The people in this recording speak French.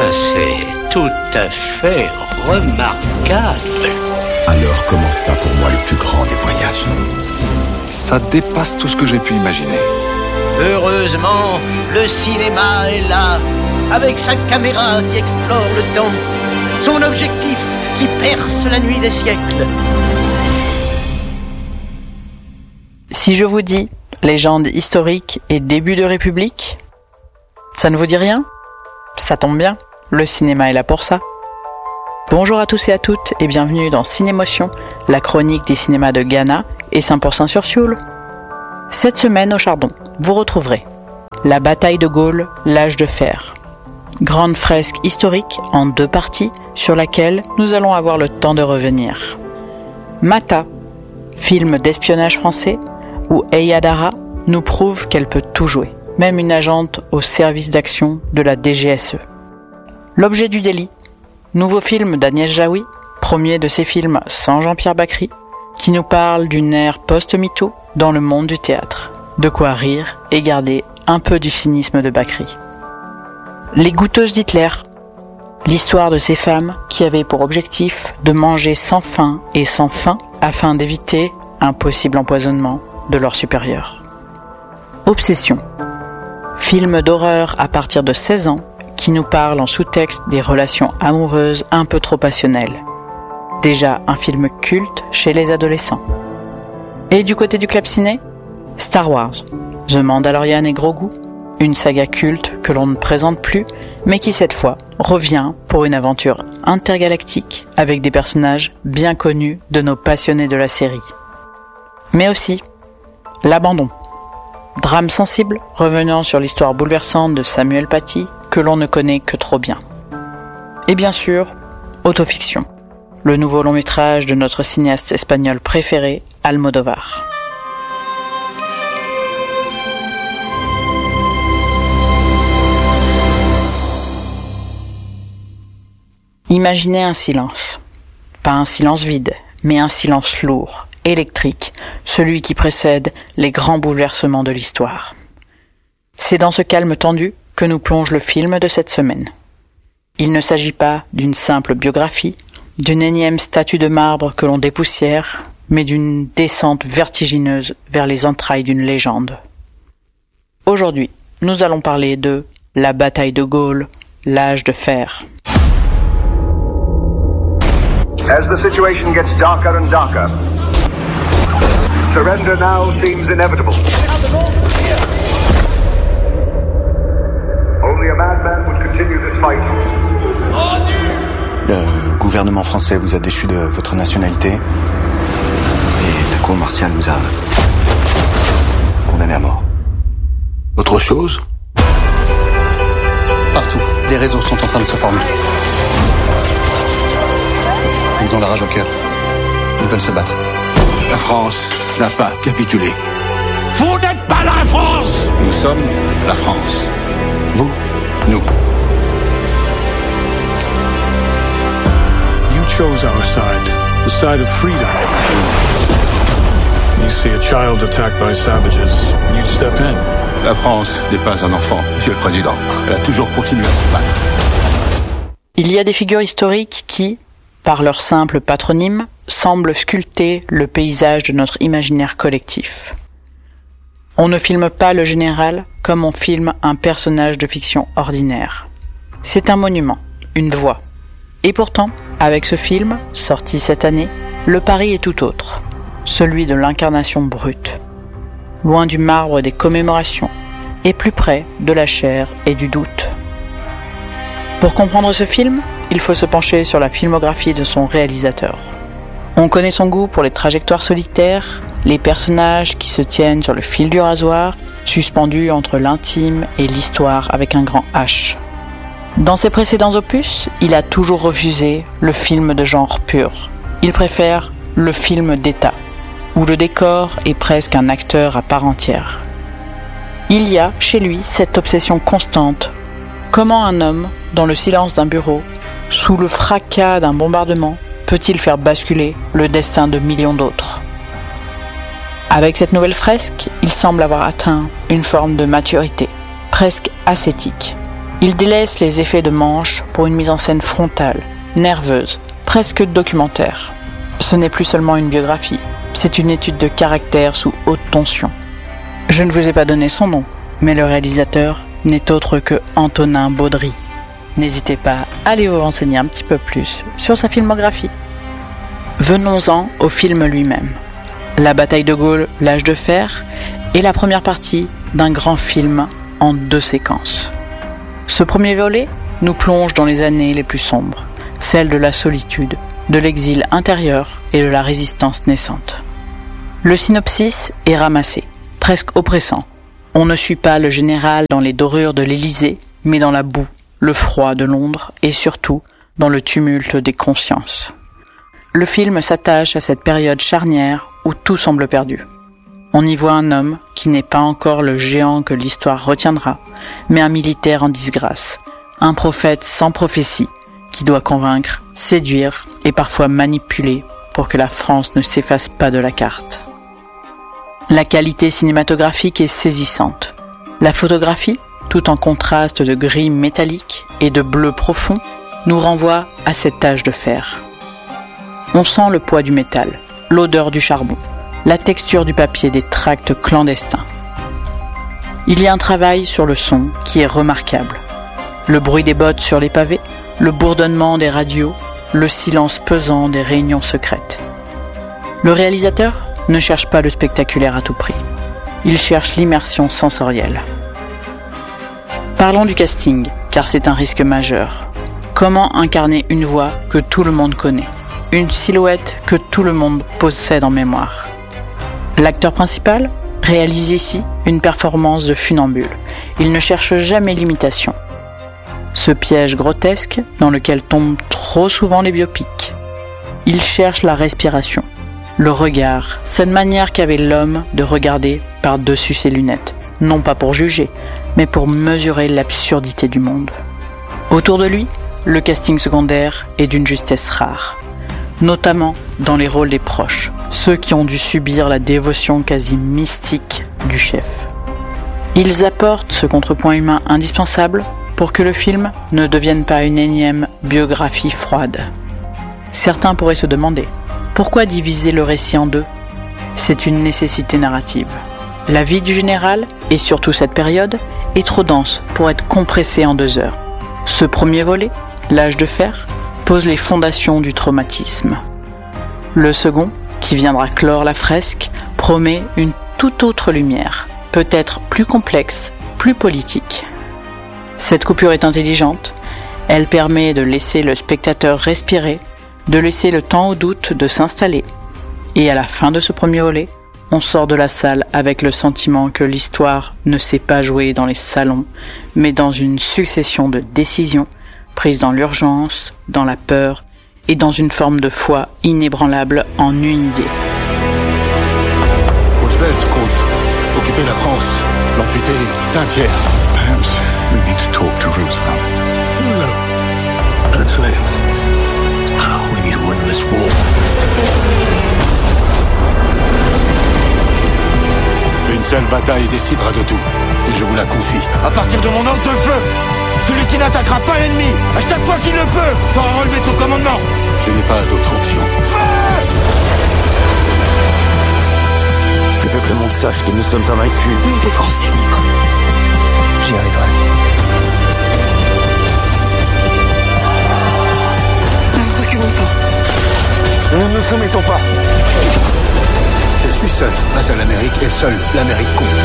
c'est tout à fait remarquable. Alors commença pour moi le plus grand des voyages. Ça dépasse tout ce que j'ai pu imaginer. Heureusement, le cinéma est là, avec sa caméra qui explore le temps, son objectif qui perce la nuit des siècles. Si je vous dis légende historique et début de République, ça ne vous dit rien ? Ça tombe bien, le cinéma est là pour ça. Bonjour à tous et à toutes et bienvenue dans Cinémotion, la chronique des cinémas de Ghana et Saint-Pourçain-sur-Sioule. Cette semaine au Chardon, vous retrouverez la bataille de Gaulle, l'âge de fer. Grande fresque historique en 2 parties sur laquelle nous allons avoir le temps de revenir. Mata, film d'espionnage français où Eya Dara nous prouve qu'elle peut tout jouer, même une agente au service d'action de la DGSE. L'objet du délit, nouveau film d'Agnès Jaoui, premier de ses films sans Jean-Pierre Bacry, qui nous parle d'une ère post-MeToo dans le monde du théâtre. De quoi rire et garder un peu du cynisme de Bacry. Les goûteuses d'Hitler, l'histoire de ces femmes qui avaient pour objectif de manger sans faim et sans faim afin d'éviter un possible empoisonnement de leurs supérieurs. Obsession, film d'horreur à partir de 16 ans qui nous parle en sous-texte des relations amoureuses un peu trop passionnelles. Déjà un film culte chez les adolescents. Et du côté du club ciné, Star Wars, The Mandalorian et Grogu, une saga culte que l'on ne présente plus, mais qui cette fois revient pour une aventure intergalactique avec des personnages bien connus de nos passionnés de la série. Mais aussi, l'abandon. Drame sensible revenant sur l'histoire bouleversante de Samuel Paty que l'on ne connaît que trop bien. Et bien sûr, autofiction. Le nouveau long métrage de notre cinéaste espagnol préféré, Almodóvar. Imaginez un silence. Pas un silence vide, mais un silence lourd, électrique, celui qui précède les grands bouleversements de l'histoire. C'est dans ce calme tendu que nous plonge le film de cette semaine. Il ne s'agit pas d'une simple biographie, d'une énième statue de marbre que l'on dépoussière, mais d'une descente vertigineuse vers les entrailles d'une légende. Aujourd'hui, nous allons parler de la bataille de Gaulle, l'âge de fer. As the situation gets darker and darker, surrender now seems inevitable. Only a madman would continue this fight. Le gouvernement français vous a déchu de votre nationalité et la cour martiale vous a condamné à mort. Autre chose ? Partout, des réseaux sont en train de se former. Ils ont la rage au cœur. Ils veulent se battre. La France n'a pas capitulé. Vous n'êtes pas la France! Nous sommes la France. Vous, nous. You chose our side, the side of freedom. You see a child attacked by savages, you step in. La France n'est pas un enfant, Monsieur le Président. Elle a toujours continué à se battre. Il y a des figures historiques qui, par leur simple patronyme, semblent sculpter le paysage de notre imaginaire collectif. On ne filme pas le général comme on filme un personnage de fiction ordinaire. C'est un monument, une voix. Et pourtant, avec ce film, sorti cette année, le pari est tout autre, celui de l'incarnation brute. Loin du marbre des commémorations, et plus près de la chair et du doute. Pour comprendre ce film, il faut se pencher sur la filmographie de son réalisateur. On connaît son goût pour les trajectoires solitaires, les personnages qui se tiennent sur le fil du rasoir, suspendus entre l'intime et l'histoire avec un grand H. Dans ses précédents opus, il a toujours refusé le film de genre pur. Il préfère le film d'État, où le décor est presque un acteur à part entière. Il y a chez lui cette obsession constante. Comment un homme, dans le silence d'un bureau, sous le fracas d'un bombardement, peut-il faire basculer le destin de millions d'autres ? Avec cette nouvelle fresque, il semble avoir atteint une forme de maturité, presque ascétique. Il délaisse les effets de manche pour une mise en scène frontale, nerveuse, presque documentaire. Ce n'est plus seulement une biographie, c'est une étude de caractère sous haute tension. Je ne vous ai pas donné son nom, mais le réalisateur n'est autre que Antonin Baudry. N'hésitez pas à aller vous renseigner un petit peu plus sur sa filmographie. Venons-en au film lui-même. La bataille de Gaulle, l'âge de fer, est la première partie d'un grand film en 2 séquences. Ce premier volet nous plonge dans les années les plus sombres, celles de la solitude, de l'exil intérieur et de la résistance naissante. Le synopsis est ramassé, presque oppressant. On ne suit pas le général dans les dorures de l'Élysée, mais dans la boue, le froid de Londres et surtout dans le tumulte des consciences. Le film s'attache à cette période charnière où tout semble perdu. On y voit un homme qui n'est pas encore le géant que l'histoire retiendra, mais un militaire en disgrâce, un prophète sans prophétie qui doit convaincre, séduire et parfois manipuler pour que la France ne s'efface pas de la carte. La qualité cinématographique est saisissante. La photographie, tout en contraste de gris métallique et de bleu profond, nous renvoie à cet âge de fer. On sent le poids du métal, l'odeur du charbon, la texture du papier des tracts clandestins. Il y a un travail sur le son qui est remarquable. Le bruit des bottes sur les pavés, le bourdonnement des radios, le silence pesant des réunions secrètes. Le réalisateur ne cherche pas le spectaculaire à tout prix. Il cherche l'immersion sensorielle. Parlons du casting, car c'est un risque majeur. Comment incarner une voix que tout le monde connaît, une silhouette que tout le monde possède en mémoire? L'acteur principal réalise ici une performance de funambule. Il ne cherche jamais l'imitation. Ce piège grotesque dans lequel tombent trop souvent les biopics. Il cherche la respiration, le regard, cette manière qu'avait l'homme de regarder par-dessus ses lunettes, non pas pour juger, mais pour mesurer l'absurdité du monde. Autour de lui, le casting secondaire est d'une justesse rare, notamment dans les rôles des proches, ceux qui ont dû subir la dévotion quasi mystique du chef. Ils apportent ce contrepoint humain indispensable pour que le film ne devienne pas une énième biographie froide. Certains pourraient se demander, pourquoi diviser le récit en 2 ? C'est une nécessité narrative. La vie du général, et surtout cette période, est trop dense pour être compressée en 2 heures. Ce premier volet, l'âge de fer, pose les fondations du traumatisme. Le second, qui viendra clore la fresque, promet une toute autre lumière, peut-être plus complexe, plus politique. Cette coupure est intelligente, elle permet de laisser le spectateur respirer, de laisser le temps au doute de s'installer. Et à la fin de ce premier volet, on sort de la salle avec le sentiment que l'histoire ne s'est pas jouée dans les salons, mais dans une succession de décisions prises dans l'urgence, dans la peur et dans une forme de foi inébranlable en une idée. Roosevelt compte occuper la France, l'amputer d'un tiers. Perhaps we need to talk to Roosevelt. No. Anthony. We need to win this war. Une seule bataille décidera de tout, et je vous la confie. À partir de mon ordre de feu, celui qui n'attaquera pas l'ennemi, à chaque fois qu'il le peut, fera relever ton commandement. Je n'ai pas d'autre option. Je veux que le monde sache que nous sommes invaincus. Oui, les Français libres. J'y arriverai. Ne reculons pas. Nous ne nous soumettons pas. Je suis seul face à l'Amérique, et seul l'Amérique compte.